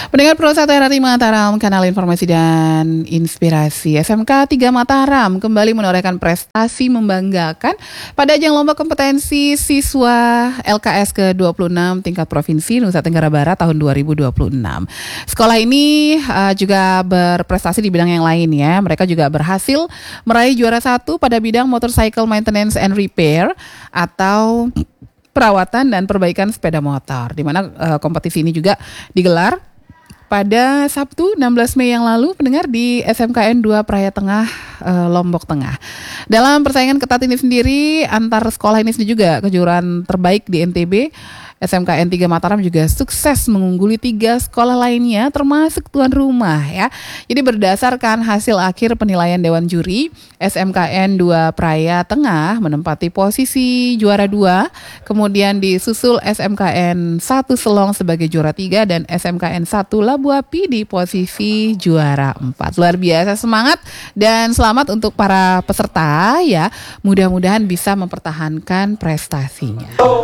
Pendengar Pro 1 RRI Mataram, kanal informasi dan inspirasi. SMK 3 Mataram kembali menorehkan prestasi membanggakan pada ajang lomba kompetensi siswa LKS ke-26 tingkat Provinsi Nusa Tenggara Barat tahun 2026. Sekolah ini juga berprestasi di bidang yang lain ya. Mereka juga berhasil meraih juara 1 pada bidang motorcycle maintenance and repair atau perawatan dan perbaikan sepeda motor, di mana kompetisi ini juga digelar pada Sabtu 16 Mei yang lalu, pendengar, di SMKN 2 Praia Tengah, Lombok Tengah. Dalam persaingan ketat ini sendiri antar sekolah ini juga kejuaraan terbaik di NTB, SMKN 3 Mataram juga sukses mengungguli 3 sekolah lainnya termasuk tuan rumah ya. Jadi berdasarkan hasil akhir penilaian Dewan Juri, SMKN 2 Praia Tengah menempati posisi juara 2, kemudian disusul SMKN 1 Selong sebagai juara 3 dan SMKN 1 Labu Api di posisi juara 4. Luar biasa, semangat dan selamat untuk para peserta ya. Mudah-mudahan bisa mempertahankan prestasinya.